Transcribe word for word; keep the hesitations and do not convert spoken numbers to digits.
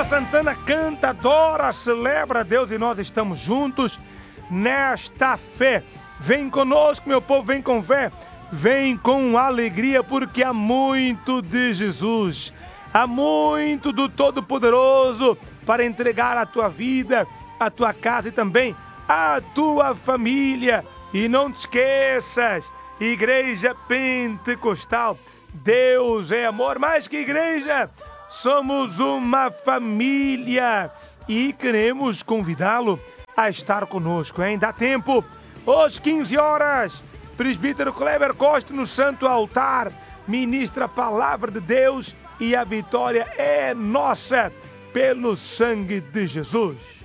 Vida Santana canta, adora, celebra a Deus e nós estamos juntos nesta fé. Vem conosco, meu povo, vem com fé, vem com alegria, porque há muito de Jesus, há muito do Todo-Poderoso para entregar a tua vida, a tua casa e também a tua família. E não te esqueças, Igreja Pentecostal, Deus é amor, mais que igreja, somos uma família e queremos convidá-lo a estar conosco, hein? Dá tempo, hoje quinze horas, presbítero Kleber Costa no Santo Altar, ministra a palavra de Deus e a vitória é nossa pelo sangue de Jesus.